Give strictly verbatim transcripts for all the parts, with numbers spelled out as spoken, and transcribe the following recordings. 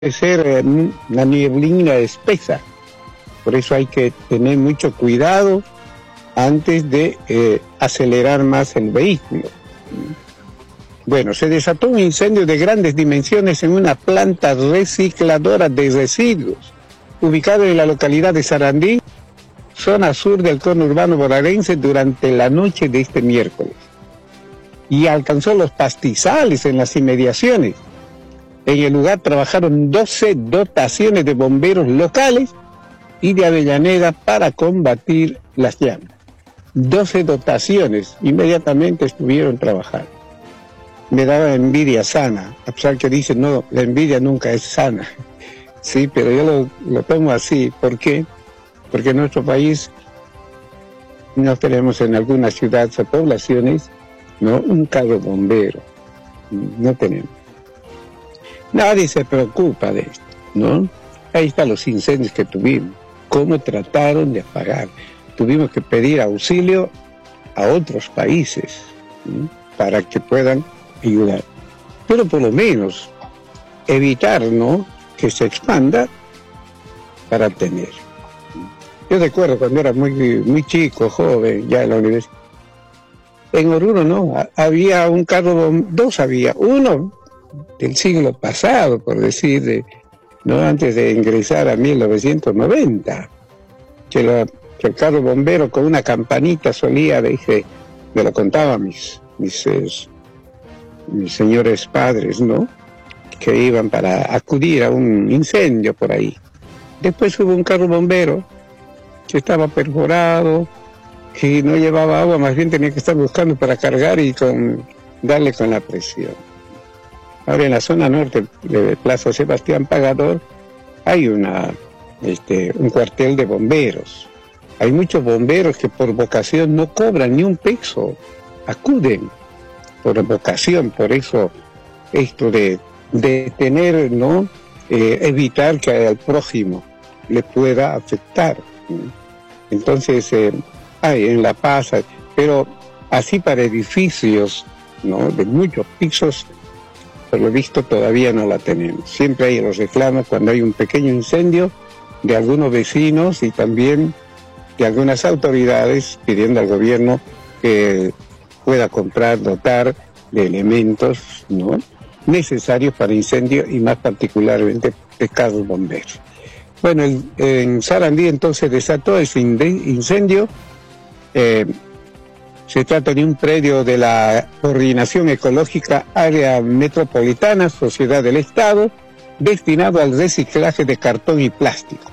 ser eh, una nieblina espesa. Por eso hay que tener mucho cuidado antes de eh, acelerar más el vehículo. Bueno, se desató un incendio de grandes dimensiones en una planta recicladora de residuos, ubicada en la localidad de Sarandí, zona sur del conurbano bonaerense, durante la noche de este miércoles. Y alcanzó los pastizales en las inmediaciones. En el lugar trabajaron doce dotaciones de bomberos locales y de Avellaneda para combatir las llamas. doce dotaciones inmediatamente estuvieron trabajando. Me daba envidia sana, a pesar que dicen, no, la envidia nunca es sana. Sí, pero yo lo, lo tomo así. ¿Por qué? Porque en nuestro país no tenemos en algunas ciudades o poblaciones, ¿no?, un carro bombero. No tenemos. Nadie se preocupa de esto, ¿no? Ahí están los incendios que tuvimos. ¿Cómo trataron de apagar? Tuvimos que pedir auxilio a otros países, ¿sí?, para que puedan ayudar. Pero por lo menos evitar, ¿no?, que se expanda para tener. Yo recuerdo cuando era muy, muy chico, joven, ya en la universidad. En Oruro, ¿no?, había un carro, dos había, uno del siglo pasado, por decir, de, no antes de ingresar a mil novecientos noventa, que, la, que el carro bombero con una campanita solía, dije, me lo contaban mis, mis, eh, mis señores padres, ¿no?, que iban para acudir a un incendio por ahí. Después hubo un carro bombero que estaba perforado, que no llevaba agua, más bien tenía que estar buscando para cargar y con, darle con la presión. Ahora en la zona norte de Plaza Sebastián Pagador hay una, este, un cuartel de bomberos. Hay muchos bomberos que por vocación no cobran ni un peso, acuden por vocación. Por eso esto de, de tener, ¿no?, eh, evitar que al prójimo le pueda afectar. Entonces, eh, hay en La Paz, pero así para edificios, ¿no?, de muchos pisos, por lo visto todavía no la tenemos. Siempre hay los reclamos cuando hay un pequeño incendio de algunos vecinos y también de algunas autoridades pidiendo al gobierno que pueda comprar, dotar de elementos, ¿no?, necesarios para incendio y más particularmente de carros bomberos. Bueno, el, en Sarandí entonces desató ese incendio. Eh, Se trata de un predio de la Coordinación Ecológica Área Metropolitana, Sociedad del Estado, destinado al reciclaje de cartón y plástico.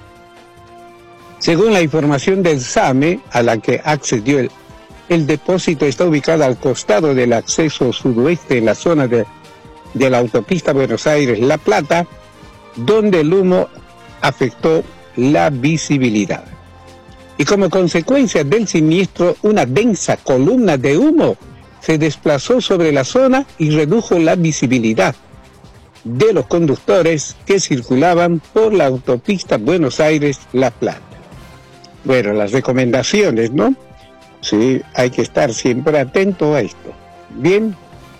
Según la información del SAME, a la que accedió el, el depósito está ubicado al costado del acceso sudoeste en la zona de, de la autopista Buenos Aires-La Plata, donde el humo afectó la visibilidad. Y como consecuencia del siniestro, una densa columna de humo se desplazó sobre la zona y redujo la visibilidad de los conductores que circulaban por la autopista Buenos Aires-La Plata. Bueno, las recomendaciones, ¿no? Sí, hay que estar siempre atento a esto. Bien.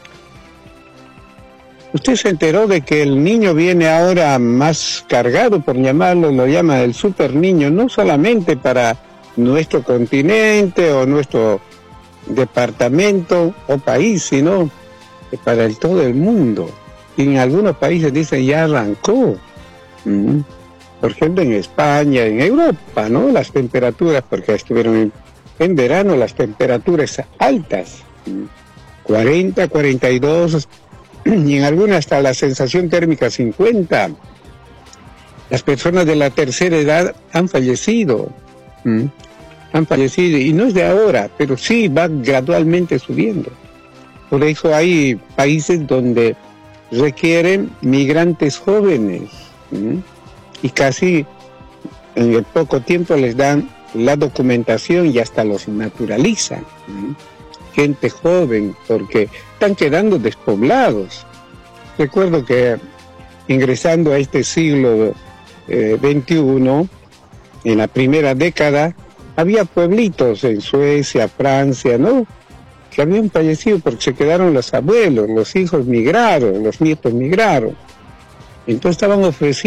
Usted se enteró de que el niño viene ahora más cargado, por llamarlo, lo llama el super niño, no solamente para nuestro continente o nuestro departamento o país, sino para el todo el mundo. Y en algunos países dicen ya arrancó. Mm. Por ejemplo, en España, en Europa, ¿no? Las temperaturas, porque estuvieron en, en verano las temperaturas altas, mm. cuarenta, cuarenta y dos, y en algunas hasta la sensación térmica cincuenta. Las personas de la tercera edad han fallecido. Mm. han fallecido, y no es de ahora, pero sí va gradualmente subiendo. Por eso hay países donde requieren migrantes jóvenes, ¿sí?, y casi en el poco tiempo les dan la documentación y hasta los naturalizan, ¿sí?, gente joven, porque están quedando despoblados. Recuerdo que ingresando a este siglo eh, veintiuno, en la primera década, había pueblitos en Suecia, Francia, ¿no?, que habían fallecido porque se quedaron los abuelos, los hijos migraron, los nietos migraron. Entonces estaban ofreciendo